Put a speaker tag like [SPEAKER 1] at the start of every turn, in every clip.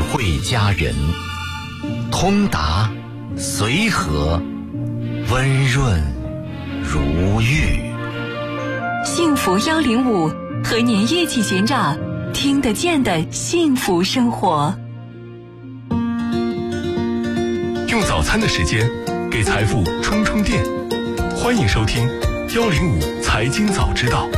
[SPEAKER 1] 会佳人，通达随和，温润如玉。
[SPEAKER 2] 幸福105和您一起寻找听得见的幸福生活。
[SPEAKER 3] 用早餐的时间给财富充充电，欢迎收听105财经早知道。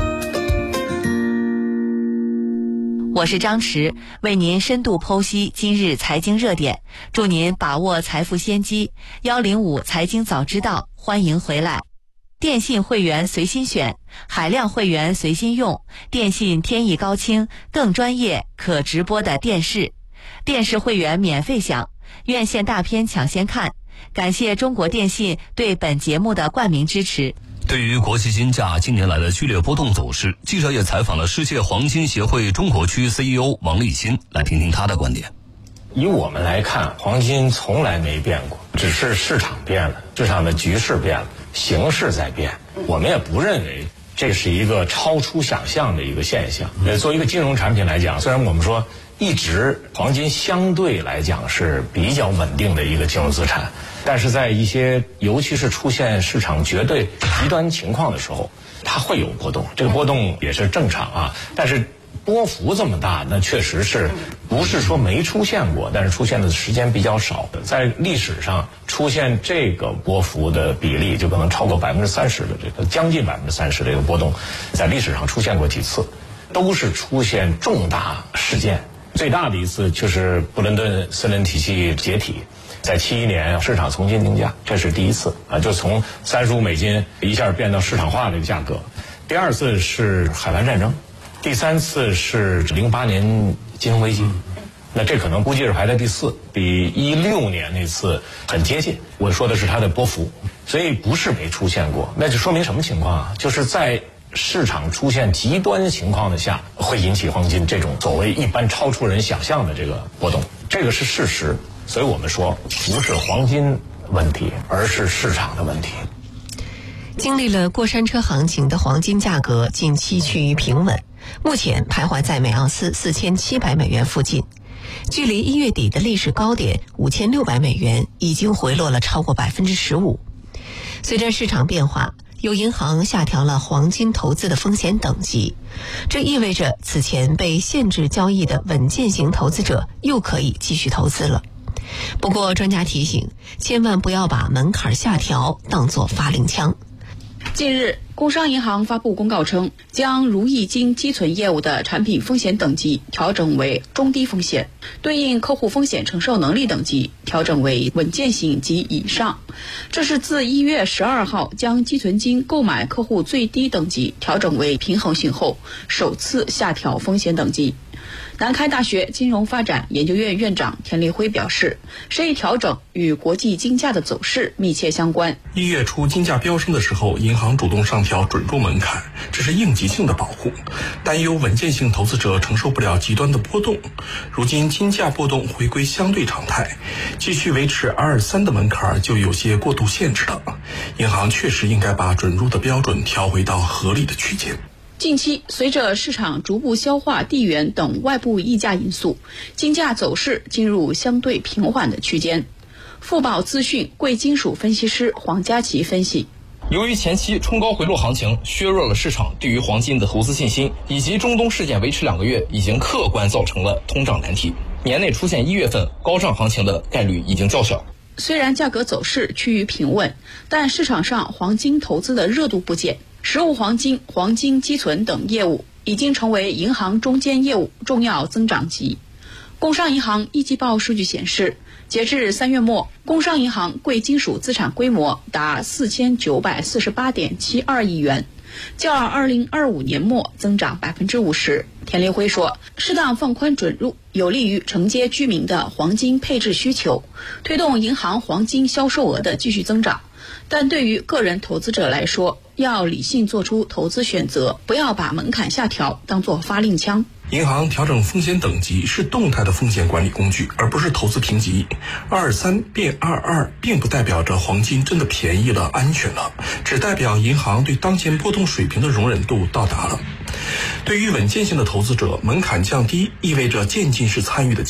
[SPEAKER 2] 我是张弛，为您深度剖析今日财经热点，祝您把握财富先机。105财经早知道，欢迎回来。电信会员随心选，海量会员随心用，电信天翼高清，更专业可直播的电视。电视会员免费享，院线大片抢先看。感谢中国电信对本节目的冠名支持。
[SPEAKER 4] 对于国际金价近年来的剧烈波动走势，记者也采访了世界黄金协会中国区 CEO 王立新，来听听他的观点。
[SPEAKER 5] 以我们来看，黄金从来没变过，只是市场变了，市场的局势变了，形势在变。我们也不认为这是一个超出想象的一个现象。作为一个金融产品来讲，虽然我们说一直黄金相对来讲是比较稳定的一个金融资产，但是在一些尤其是出现市场绝对极端情况的时候，它会有波动，这个波动也是正常啊。但是波幅这么大，那确实是不是说没出现过，但是出现的时间比较少。在历史上出现这个波幅的比例，就可能超过30%的这个将近30%的这个波动，在历史上出现过几次，都是出现重大事件。最大的一次就是布伦顿森林体系解体，在71年市场重新定价，这是第一次啊，就从$35一下变到市场化的价格。第二次是海湾战争，第三次是08年金融危机，那这可能估计是排在第4，比16年那次很接近。我说的是它的波幅，所以不是没出现过。那就说明什么情况啊？就是在市场出现极端情况的下，会引起黄金这种所谓一般超出人想象的这个波动，这个是事实。所以我们说不是黄金问题，而是市场的问题。
[SPEAKER 6] 经历了过山车行情的黄金价格近期趋于平稳，目前徘徊在每盎司$4700附近，距离1月底的历史高点$5600已经回落了超过15%。随着市场变化，有银行下调了黄金投资的风险等级，这意味着此前被限制交易的稳健型投资者又可以继续投资了。不过专家提醒，千万不要把门槛下调当作发令枪。
[SPEAKER 7] 近日，工商银行发布公告称，将如意金积存业务的产品风险等级调整为中低风险，对应客户风险承受能力等级调整为稳健型及以上。这是自1月12号将积存金购买客户最低等级调整为平衡性后，首次下调风险等级。南开大学金融发展研究院院长田立辉表示，这一调整与国际金价的走势密切相关。
[SPEAKER 8] 1月初金价飙升的时候，银行主动上调准入门槛，这是应急性的保护，担忧稳健性投资者承受不了极端的波动。如今金价波动回归相对常态，继续维持223的门槛就有些过度限制了。银行确实应该把准入的标准调回到合理的区间。
[SPEAKER 7] 近期，随着市场逐步消化地缘等外部溢价因素，金价走势进入相对平缓的区间。富宝资讯贵金属分析师黄佳琪分析，
[SPEAKER 9] 由于前期冲高回落行情削弱了市场对于黄金的投资信心，以及中东事件维持2个月，已经客观造成了通胀难题。年内出现1月份高涨行情的概率已经较小。
[SPEAKER 7] 虽然价格走势趋于平稳，但市场上黄金投资的热度不减，实物黄金、黄金积存等业务已经成为银行中间业务重要增长极。工商银行一季报数据显示，截至3月末，工商银行贵金属资产规模达4948.72亿元，较2025年末增长50%。田立辉说，适当放宽准入有利于承接居民的黄金配置需求，推动银行黄金销售额的继续增长。但对于个人投资者来说，要理性做出投资选择，不要把门槛下调当作发令枪。
[SPEAKER 8] 银行调整风险等级是动态的风险管理工具，而不是投资评级。223变22并不代表着黄金真的便宜了、安全了，只代表银行对当前波动水平的容忍度到达了。对于稳健性的投资者，门槛降低意味着渐进式参与的